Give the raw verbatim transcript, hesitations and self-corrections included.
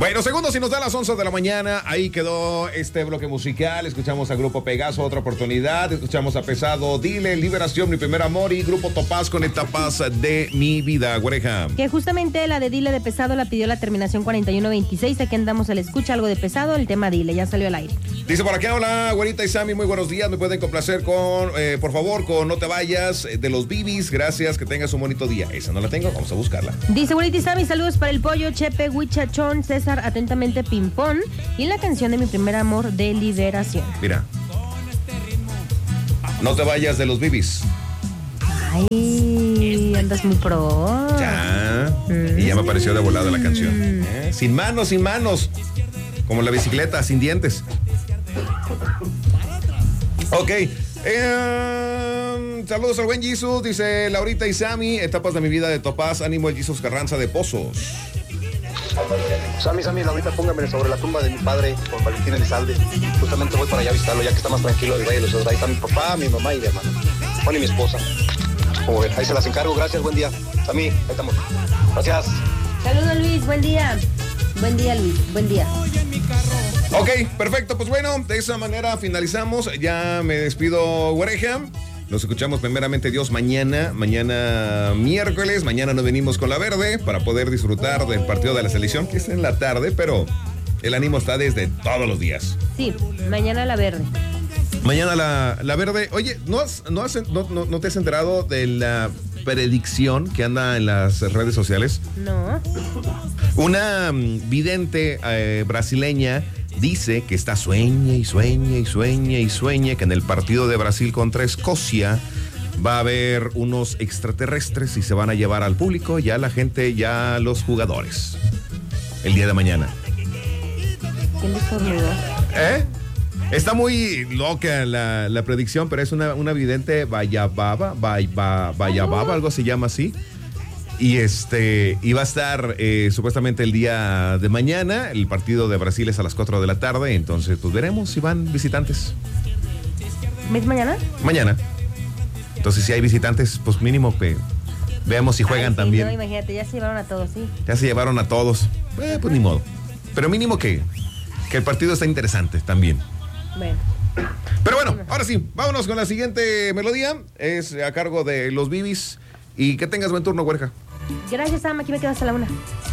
Bueno, segundos y nos da las once de la mañana. Ahí quedó este bloque musical. Escuchamos a Grupo Pegaso, Otra Oportunidad. Escuchamos a Pesado, Dile, Liberación, Mi Primer Amor. Y Grupo Topaz con Etapas de Mi Vida, Güereja. Que justamente la de Dile de Pesado la pidió la terminación cuarenta y uno veintiséis. Aquí andamos a la escucha, algo de Pesado, el tema Dile, ya salió al aire. Dice por acá, hola, güerita y Sammy, muy buenos días. Me pueden complacer con, eh, por favor, con No Te Vayas, de los Bibis. Gracias, que tengas un bonito día. Esa no la tengo, vamos a buscarla. Dice güerita y Sammy, saludos para el Pollo, Chepe, Huichachón, César, atentamente Pimpón. Y la canción de Mi Primer Amor de Liberación. Mira. No Te Vayas, de los Bibis. Ay, andas muy pro. Ya. Mm. Y ya me apareció de volada la canción. ¿Eh? Sin manos, sin manos. Como la bicicleta, sin dientes. Ok. Eh, saludos al buen Jesus, dice Laurita y Sammy. Etapas de mi vida de Topaz. Ánimo el Jesus Carranza de Pozos. Sammy, Sammy, Laurita, póngame sobre la tumba de mi padre con Valentín Elizalde. Justamente voy para allá a visitarlo, ya que está más tranquilo del Valle de los Cedros. Ahí está mi papá, mi mamá y mi hermano. Juan y mi esposa. Como ven, ahí se las encargo. Gracias, buen día. Sammy, ahí estamos. Gracias. Saludos, Luis, buen día. Buen día, Luis, buen día. Ok, perfecto, pues bueno, de esa manera finalizamos. Ya me despido, Güereja. Nos escuchamos primeramente Dios mañana, mañana miércoles. Mañana nos venimos con la verde para poder disfrutar del partido de la selección, que es en la tarde, pero el ánimo está desde todos los días. Sí, mañana la verde. Mañana la, la verde. Oye, ¿no, has, no, has, no, no, ¿no te has enterado de la predicción que anda en las redes sociales? No. Una um, vidente eh, brasileña dice que está sueña y sueña y sueña y sueña que en el partido de Brasil contra Escocia va a haber unos extraterrestres y se van a llevar al público, ya la gente, ya los jugadores, el día de mañana. ¿Quién destornudó? ¿Eh? Está muy loca la, la predicción, pero es una, una vidente Vayababa, Vayababa, Vayababa, algo se llama así. Y este y va a estar eh, supuestamente el día de mañana. El partido de Brasil es a las cuatro de la tarde. Entonces, pues veremos si van visitantes. ¿Ves mañana? Mañana. Entonces, si hay visitantes, pues mínimo que veamos si juegan. Ay, sí, también. No, imagínate, ya se llevaron a todos, sí. Ya se llevaron a todos. Eh, pues ni modo. Pero mínimo que, que el partido está interesante también. Bueno. Pero bueno, ahora sí, vámonos con la siguiente melodía. Es a cargo de los Bibis. Y que tengas buen turno, Güerja. Gracias, Sam. Aquí me quedo hasta la una.